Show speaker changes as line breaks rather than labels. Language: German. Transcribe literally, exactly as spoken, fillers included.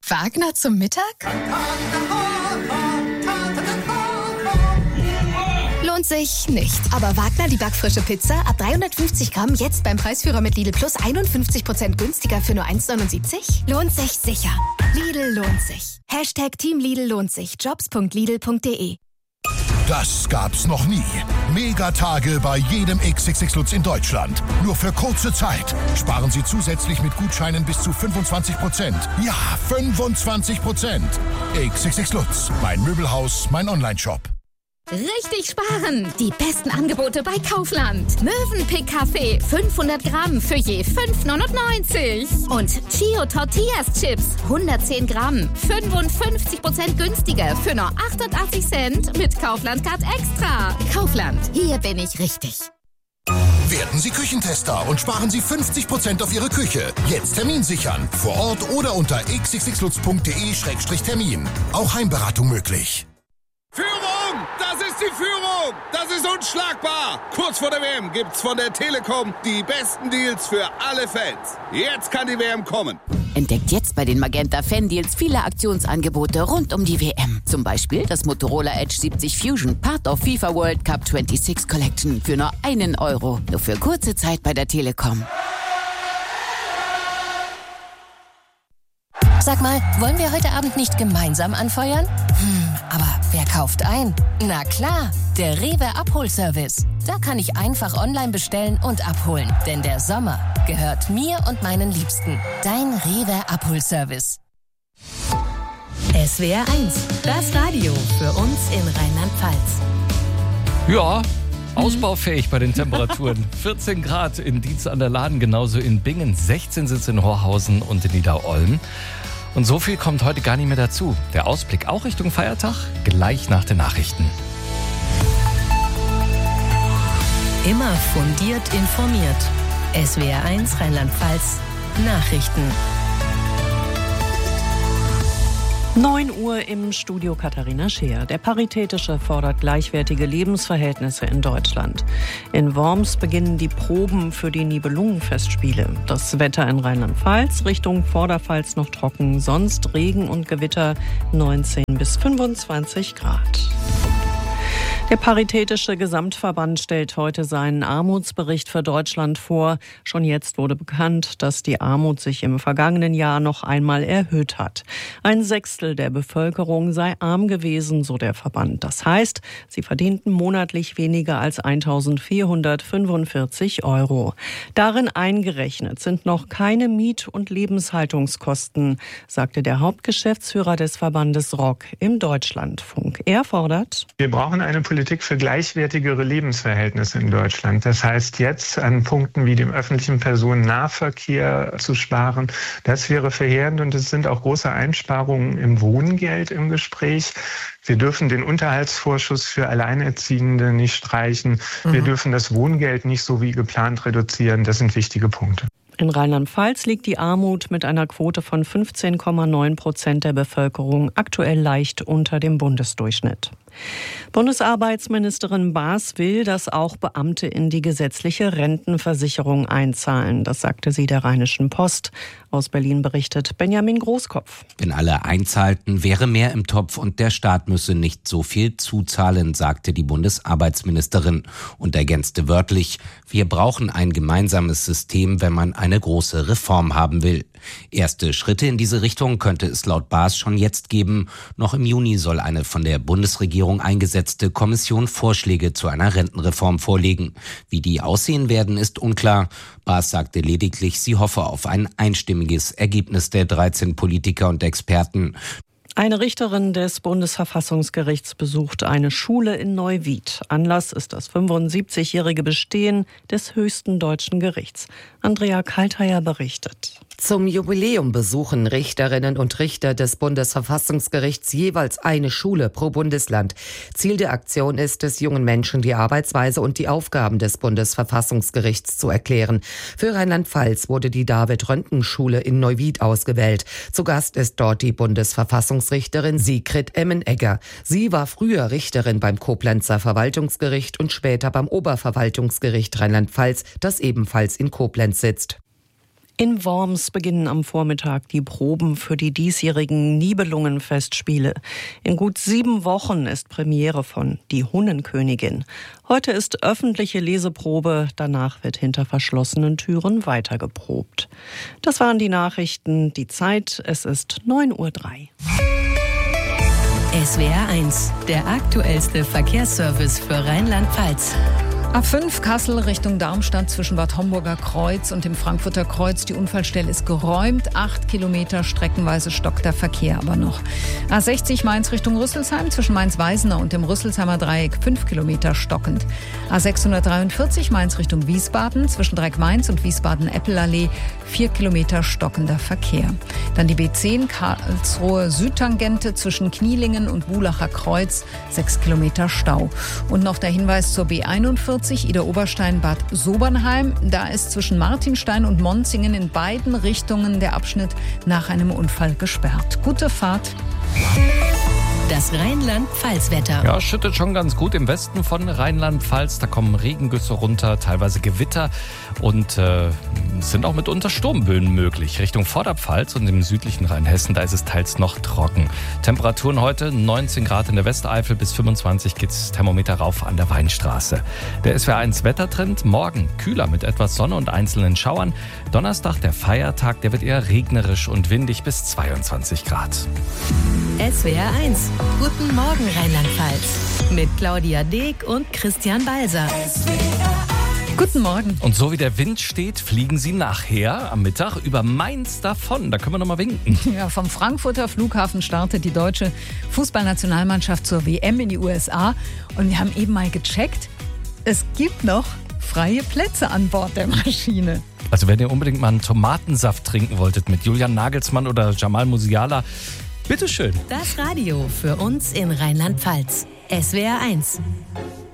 Wagner zum Mittag? Lohnt sich nicht. Aber Wagner, die backfrische Pizza, ab dreihundertfünfzig Gramm, jetzt beim Preisführer mit Lidl Plus einundfünfzig Prozent günstiger für nur eins neunundsiebzig? Lohnt sich sicher. Lidl lohnt sich. Hashtag Team Lidl lohnt sich. jobs punkt lidl punkt de.
Das gab's noch nie. Megatage bei jedem X X X Lutz in Deutschland. Nur für kurze Zeit. Sparen Sie zusätzlich mit Gutscheinen bis zu fünfundzwanzig Prozent. Ja, fünfundzwanzig Prozent. X X X Lutz. Mein Möbelhaus, mein Onlineshop.
Richtig sparen! Die besten Angebote bei Kaufland. Mövenpick Kaffee fünfhundert Gramm für je fünf neunundneunzig. Und Chio Tortillas Chips hundertzehn Gramm, fünfundfünfzig Prozent günstiger für nur achtundachtzig Cent mit Kaufland Card Extra. Kaufland, hier bin ich richtig.
Werden Sie Küchentester und sparen Sie fünfzig Prozent auf Ihre Küche. Jetzt Termin sichern. Vor Ort oder unter x x x lutz punkt de Schrägstrich Termin. Auch Heimberatung möglich.
Führung! Das ist die Führung! Das ist unschlagbar! Kurz vor der W M gibt's von der Telekom die besten Deals für alle Fans. Jetzt kann die W M kommen.
Entdeckt jetzt bei den Magenta Fan-Deals viele Aktionsangebote rund um die W M. Zum Beispiel das Motorola Edge siebzig Fusion, Part of FIFA World Cup sechsundzwanzig Collection für nur einen Euro. Nur für kurze Zeit bei der Telekom.
Sag mal, wollen wir heute Abend nicht gemeinsam anfeuern? Hm, aber wer kauft ein? Na klar, der Rewe Abholservice. Da kann ich einfach online bestellen und abholen. Denn der Sommer gehört mir und meinen Liebsten. Dein Rewe Abholservice.
S W R eins, das Radio für uns in Rheinland-Pfalz.
Ja, ausbaufähig bei den Temperaturen. vierzehn Grad in Dietz an der Lahn, genauso in Bingen, sechzehn sind es in Horhausen und in Niederolm. Und so viel kommt heute gar nicht mehr dazu. Der Ausblick auch Richtung Feiertag, gleich nach den Nachrichten.
Immer fundiert informiert. S W R eins Rheinland-Pfalz Nachrichten.
neun Uhr im Studio Katharina Scheer. Der Paritätische fordert gleichwertige Lebensverhältnisse in Deutschland. In Worms beginnen die Proben für die Nibelungenfestspiele. Das Wetter in Rheinland-Pfalz, Richtung Vorderpfalz noch trocken, sonst Regen und Gewitter, neunzehn bis fünfundzwanzig Grad. Der Paritätische Gesamtverband stellt heute seinen Armutsbericht für Deutschland vor. Schon jetzt wurde bekannt, dass die Armut sich im vergangenen Jahr noch einmal erhöht hat. Ein Sechstel der Bevölkerung sei arm gewesen, so der Verband. Das heißt, sie verdienten monatlich weniger als eintausendvierhundertfünfundvierzig Euro. Darin eingerechnet sind noch keine Miet- und Lebenshaltungskosten, sagte der Hauptgeschäftsführer des Verbandes R O C im Deutschlandfunk. Er fordert:
Wir brauchen eine Politik für gleichwertigere Lebensverhältnisse in Deutschland. Das heißt, jetzt an Punkten wie dem öffentlichen Personennahverkehr zu sparen, das wäre verheerend, und es sind auch große Einsparungen im Wohngeld im Gespräch. Wir dürfen den Unterhaltsvorschuss für Alleinerziehende nicht streichen. Mhm. Wir dürfen das Wohngeld nicht so wie geplant reduzieren. Das sind wichtige Punkte.
In Rheinland-Pfalz liegt die Armut mit einer Quote von fünfzehn Komma neun Prozent der Bevölkerung aktuell leicht unter dem Bundesdurchschnitt. Bundesarbeitsministerin Baas will, dass auch Beamte in die gesetzliche Rentenversicherung einzahlen. Das sagte sie der Rheinischen Post. Aus Berlin berichtet Benjamin Großkopf.
Wenn alle einzahlten, wäre mehr im Topf und der Staat müsse nicht so viel zuzahlen, sagte die Bundesarbeitsministerin und ergänzte wörtlich: Wir brauchen ein gemeinsames System, wenn man eine große Reform haben will. Erste Schritte in diese Richtung könnte es laut Baas schon jetzt geben. Noch im Juni soll eine von der Bundesregierung eingesetzte Kommission Vorschläge zu einer Rentenreform vorlegen. Wie die aussehen werden, ist unklar. Baas sagte lediglich, sie hoffe auf ein einstimmiges Ergebnis der dreizehn Politiker und Experten.
Eine Richterin des Bundesverfassungsgerichts besucht eine Schule in Neuwied. Anlass ist das fünfundsiebzigjährige Bestehen des höchsten deutschen Gerichts. Andrea Kaltheier berichtet.
Zum Jubiläum besuchen Richterinnen und Richter des Bundesverfassungsgerichts jeweils eine Schule pro Bundesland. Ziel der Aktion ist es, jungen Menschen die Arbeitsweise und die Aufgaben des Bundesverfassungsgerichts zu erklären. Für Rheinland-Pfalz wurde die David-Röntgen-Schule in Neuwied ausgewählt. Zu Gast ist dort die Bundesverfassungsrichterin Sigrid Emmenegger. Sie war früher Richterin beim Koblenzer Verwaltungsgericht und später beim Oberverwaltungsgericht Rheinland-Pfalz, das ebenfalls in Koblenz sitzt.
In Worms beginnen am Vormittag die Proben für die diesjährigen Nibelungenfestspiele. In gut sieben Wochen ist Premiere von Die Hunnenkönigin. Heute ist öffentliche Leseprobe, danach wird hinter verschlossenen Türen weitergeprobt. Das waren die Nachrichten, die Zeit, es ist neun Uhr drei.
S W R eins, der aktuellste Verkehrsservice für Rheinland-Pfalz.
A fünf Kassel Richtung Darmstadt zwischen Bad Homburger Kreuz und dem Frankfurter Kreuz. Die Unfallstelle ist geräumt. Acht Kilometer streckenweise stockt der Verkehr aber noch. A sechzig Mainz Richtung Rüsselsheim zwischen Mainz-Weisener und dem Rüsselsheimer Dreieck. Fünf Kilometer stockend. A sechshundertdreiundvierzig Mainz Richtung Wiesbaden zwischen Dreieck-Mainz und Wiesbaden-Eppelallee. Vier Kilometer stockender Verkehr. Dann die B zehn Karlsruhe Südtangente zwischen Knielingen und Bulacher Kreuz. Sechs Kilometer Stau. Und noch der Hinweis zur B einundvierzig. Ida Oberstein Bad Sobernheim. Da ist zwischen Martinstein und Monzingen in beiden Richtungen der Abschnitt nach einem Unfall gesperrt. Gute Fahrt.
Das Rheinland-Pfalz-Wetter.
Ja, schüttet schon ganz gut im Westen von Rheinland-Pfalz. Da kommen Regengüsse runter, teilweise Gewitter und äh, sind auch mitunter Sturmböen möglich. Richtung Vorderpfalz und im südlichen Rheinhessen, da ist es teils noch trocken. Temperaturen heute neunzehn Grad in der Westeifel, bis fünfundzwanzig geht's Thermometer rauf an der Weinstraße. Der S W R eins Wettertrend, morgen kühler mit etwas Sonne und einzelnen Schauern. Donnerstag, der Feiertag, der wird eher regnerisch und windig bis zweiundzwanzig Grad.
S W R eins. Guten Morgen Rheinland-Pfalz. Mit Claudia Deek und Christian Balser.
Guten Morgen.
Und so wie der Wind steht, fliegen Sie nachher am Mittag über Mainz davon. Da können wir noch mal winken.
Ja, vom Frankfurter Flughafen startet die deutsche Fußballnationalmannschaft zur W M in die U S A. Und wir haben eben mal gecheckt, es gibt noch freie Plätze an Bord der Maschine.
Also wenn ihr unbedingt mal einen Tomatensaft trinken wolltet mit Julian Nagelsmann oder Jamal Musiala, bitteschön.
Das Radio für uns in Rheinland-Pfalz. S W R eins.